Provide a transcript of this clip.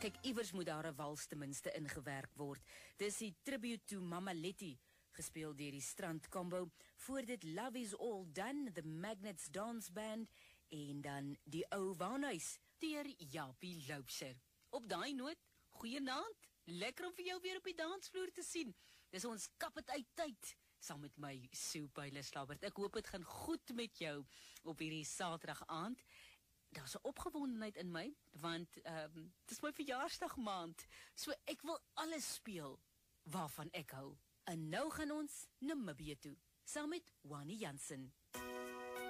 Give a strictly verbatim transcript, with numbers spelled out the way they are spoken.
Kyk, iewers moet daar 'n wals ten minste ingewerk word. Dis die Tribute to Mama Letty, gespeel deur die Strand Combo. Voor dit Love Is All Done, The Magnets Dance Band, en dan die Ou Waanhuis deur Japie Loubser. Op daai noot, goeienaand. Lekker om vir jou weer op die dansvloer te sien. Dis ons kap het uit tyd, saam met my Sue Pyleslabbert. Ek hoop het gaan goed met jou op hierdie Saterdag aand. Daar's 'n opgewondenheid in my, want um, dit is my verjaarsdag maand, so ek wil alles speel waarvan ek hou. En nou gaan ons Namibië toe, saam met Wani Jansen.